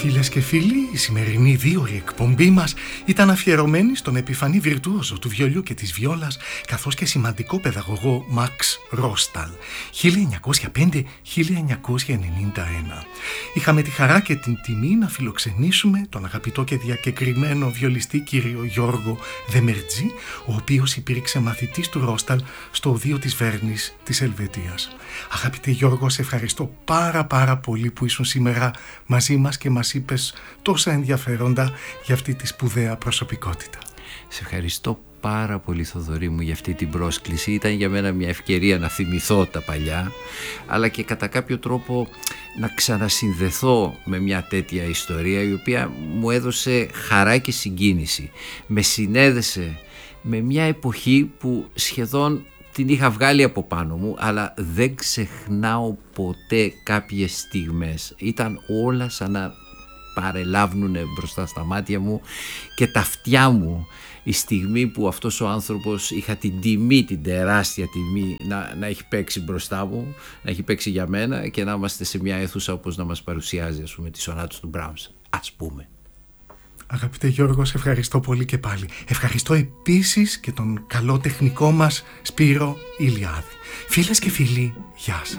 Φίλες και φίλοι, η σημερινή δίωρη εκπομπή μας ήταν αφιερωμένη στον επιφανή βιρτουόζο του βιολιού και της βιόλας, καθώς και σημαντικό παιδαγωγό Μαξ Ρόσταλ, 1905-1991. Είχαμε τη χαρά και την τιμή να φιλοξενήσουμε τον αγαπητό και διακεκριμένο βιολιστή κύριο Γιώργο Δεμερτζή, ο οποίος υπήρξε μαθητής του Ρόσταλ στο οδείο της Βέρνης της Ελβετίας. Αγαπητέ Γιώργο, σε ευχαριστώ πάρα πολύ που ήσουν σήμερα μαζί μας και μας είπες τόσα ενδιαφέροντα για αυτή τη σπουδαία προσωπικότητα. Σε ευχαριστώ πάρα πολύ, Θοδωρή μου, για αυτή την πρόσκληση. Ήταν για μένα μια ευκαιρία να θυμηθώ τα παλιά, αλλά και κατά κάποιο τρόπο να ξανασυνδεθώ με μια τέτοια ιστορία, η οποία μου έδωσε χαρά και συγκίνηση. Με συνέδεσε με μια εποχή που σχεδόν την είχα βγάλει από πάνω μου, αλλά δεν ξεχνάω ποτέ κάποιες στιγμές. Ήταν όλα σαν να παρελάβουν μπροστά στα μάτια μου και τα αυτιά μου, η στιγμή που αυτός ο άνθρωπος, είχα την τιμή, την τεράστια τιμή να έχει παίξει μπροστά μου, να έχει παίξει για μένα και να είμαστε σε μια αίθουσα όπως να μας παρουσιάζει, ας πούμε, τις σονάτες του Μπράουνς, ας πούμε. Αγαπητέ Γιώργο, σε ευχαριστώ πολύ και πάλι. Ευχαριστώ επίσης και τον καλό τεχνικό μας Σπύρο Ηλιάδη. Φίλες και φίλοι, γεια σας.